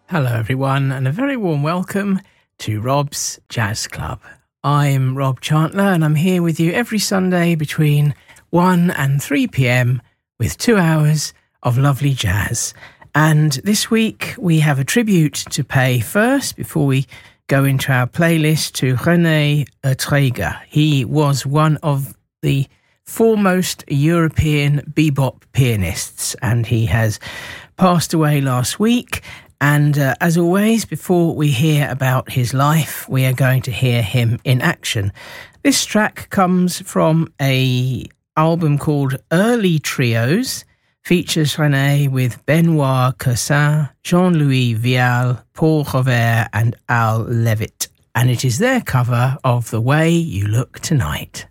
Hello everyone and a very warm welcome to Rob's Jazz Club. I'm Rob Chandler and I'm here with you every Sunday between 1 and 3 p.m. with 2 hours of lovely jazz. And this week we have a tribute to pay first before we go into our playlist to René Erträger. He was one of the foremost European bebop pianists and he has passed away last week. And as always, before we hear about his life, we are going to hear him in action. This track comes from an album called Early Trios, features René with Benoit Cursin, Jean-Louis Vial, Paul Robert and Al Levitt. And it is their cover of The Way You Look Tonight.